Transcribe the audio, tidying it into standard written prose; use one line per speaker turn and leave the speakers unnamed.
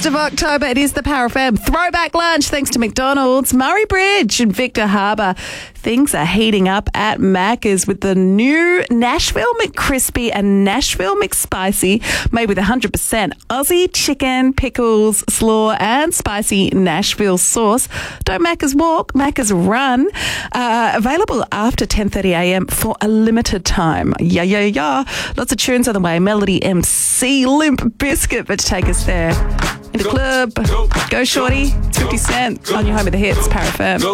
1st of October. It is the Power FM Throwback Lunch thanks to McDonald's, Murray Bridge and Victor Harbour. Things are heating up at Macca's with the new Nashville McCrispy and Nashville McSpicy made with 100% Aussie chicken, pickles, slaw and spicy Nashville sauce. Don't Macca's walk, Macca's run. Available after 10:30am for a limited time. Yeah. Lots of tunes on the way. Melody MC, Limp Biscuit, but to take us there. In the club, go shorty, it's 50 Cent on your home of the hits, Power FM.